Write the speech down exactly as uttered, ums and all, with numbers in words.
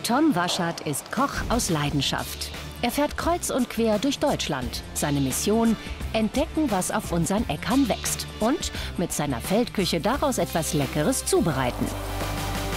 Tom Waschert ist Koch aus Leidenschaft. Er fährt kreuz und quer durch Deutschland. Seine Mission: entdecken, was auf unseren Äckern wächst. Und mit seiner Feldküche daraus etwas Leckeres zubereiten.